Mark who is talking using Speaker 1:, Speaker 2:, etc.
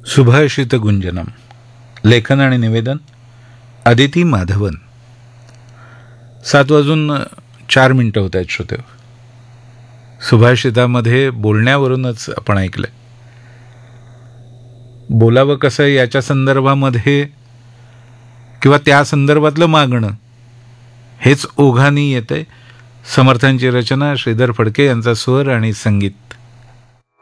Speaker 1: सुभाषित गुंजनम. लेखन आणि निवेदन अदिती माधवन. 7:04 होत आहेत श्रोते. सुभाषितामध्ये बोलण्यावरूनच आपण ऐकलंय. बोलावं कसं याच्या संदर्भामध्ये किंवा त्या संदर्भातलं मागणं हेच ओघानी येतंय. समर्थांची रचना, श्रीधर फडके यांचा स्वर आणि संगीत.